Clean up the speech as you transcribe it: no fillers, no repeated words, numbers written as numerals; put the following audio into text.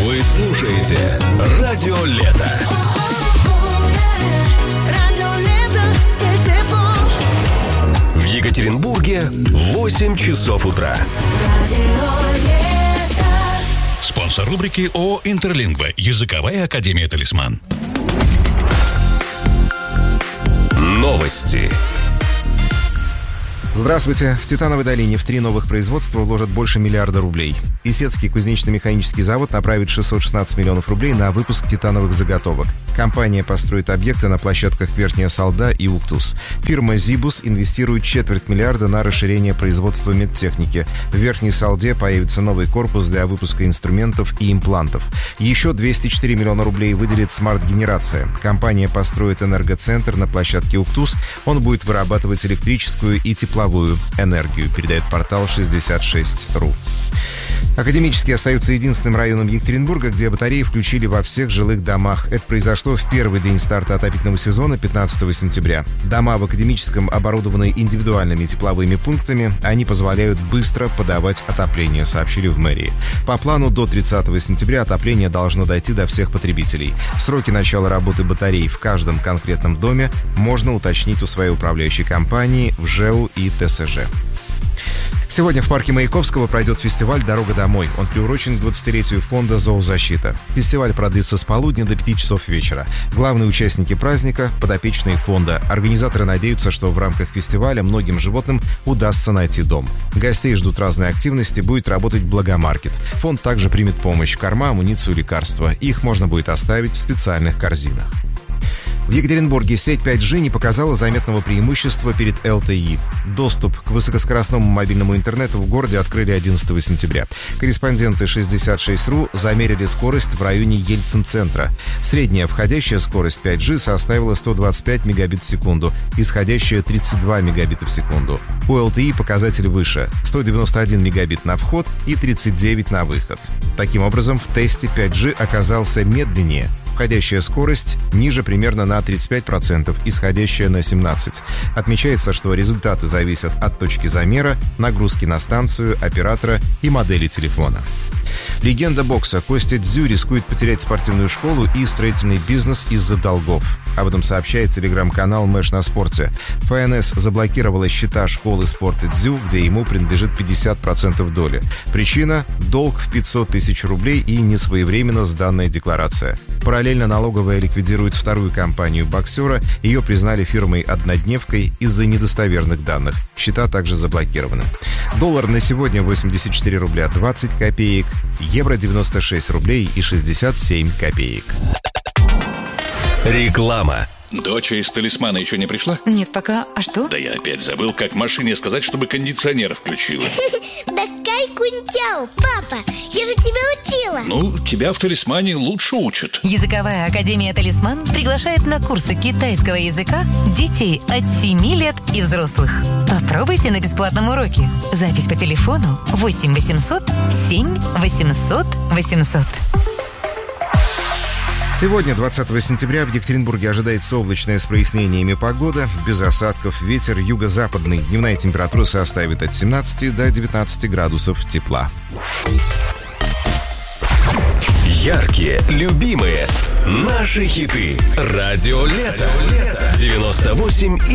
Вы слушаете Радио Лето. В Екатеринбурге 8 часов утра. Спонсор рубрики ООО «Интерлингва». Языковая академия «Талисман». Новости. Здравствуйте. В Титановой долине в 3 новых производства вложат больше миллиарда рублей. Исетский кузнечно-механический завод направит 616 миллионов рублей на выпуск титановых заготовок. Компания построит объекты на площадках Верхняя Салда и Уктус. Фирма «Зибус» инвестирует 250 миллиона на расширение производства медтехники. В Верхней Салде появится новый корпус для выпуска инструментов и имплантов. Еще 204 миллиона рублей выделит «Смарт-генерация». Компания построит энергоцентр на площадке Уктус. Он будет вырабатывать электрическую и тепловую энергию, передает портал 66.ru. Академический остается единственным районом Екатеринбурга, где батареи включили во всех жилых домах. Это произошло в первый день старта отопительного сезона, 15 сентября. Дома в Академическом оборудованы индивидуальными тепловыми пунктами. Они позволяют быстро подавать отопление, сообщили в мэрии. По плану до 30 сентября отопление должно дойти до всех потребителей. Сроки начала работы батарей в каждом конкретном доме можно уточнить у своей управляющей компании в ЖЭУ и ТСЖ. Сегодня в парке Маяковского пройдет фестиваль «Дорога домой». Он приурочен к 20-летию фонда «Зоозащита». Фестиваль продлится с полудня до 5 часов вечера. Главные участники праздника – подопечные фонда. Организаторы надеются, что в рамках фестиваля многим животным удастся найти дом. Гостей ждут разные активности, будет работать Благомаркет. Фонд также примет помощь – корма, амуницию, лекарства. Их можно будет оставить в специальных корзинах. В Екатеринбурге сеть 5G не показала заметного преимущества перед LTE. Доступ к высокоскоростному мобильному интернету в городе открыли 11 сентября. Корреспонденты 66.ru замерили скорость в районе Ельцин-центра. Средняя входящая скорость 5G составила 125 мегабит в секунду, исходящая 32 мегабита в секунду. У LTE показатель выше – 191 мегабит на вход и 39 на выход. Таким образом, в тесте 5G оказался медленнее. Входящая скорость ниже примерно на 35%, исходящая на 17%. Отмечается, что результаты зависят от точки замера, нагрузки на станцию, оператора и модели телефона. Легенда бокса Костя Дзю рискует потерять спортивную школу и строительный бизнес из-за долгов. Об этом сообщает телеграм-канал «Мэш на спорте». ФНС заблокировала счета школы спорта Дзю, где ему принадлежит 50% доли. Причина – долг в 500 тысяч рублей и несвоевременно сданная декларация. Параллельно налоговая ликвидирует вторую компанию боксера. Ее признали фирмой-однодневкой из-за недостоверных данных. Счета также заблокированы. Доллар на сегодня 84 рубля 20 копеек, евро 96 рублей и 67 копеек. Реклама. Доча из «Талисмана» еще не пришла? Нет, пока. А что? Да я опять забыл, как машине сказать, чтобы кондиционер включила. Да кай-кунтяу, папа, я же тебя учила. Ну, тебя в «Талисмане» лучше учат. Языковая академия «Талисман» приглашает на курсы китайского языка детей от 7 лет и взрослых. Попробуйте на бесплатном уроке. Запись по телефону 8 800 7 800 800. Сегодня, 20 сентября, в Екатеринбурге ожидается облачная с прояснениями погода, без осадков, ветер юго-западный. Дневная температура составит от 17 до 19 градусов тепла. Яркие, любимые, наши хиты. Радио Лето. 98,2.